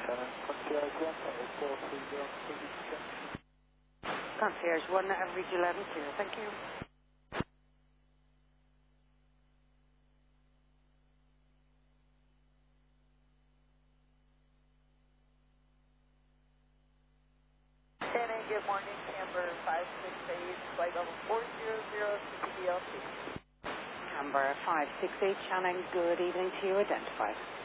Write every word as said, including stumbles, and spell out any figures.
Concierge one, four three zero, check. Concierge one, average eleven zero, thank you. ten A, good morning, Camber five six eight, flight level four zero zero, C P D L C. Camber five six eight, Shannon, good evening to you, identified.